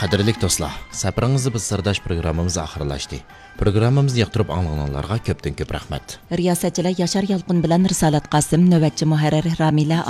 Qadrlik do'stlar, safaringizni biz sirdash programmamiz oxirlashdi. Programmamizni yoqtirib anglaganlarga ko'pdan ko'p rahmat. Riyosatchilar Yashar Yalqin bilan Risolat Qosim, navbatchi muharrir Ramila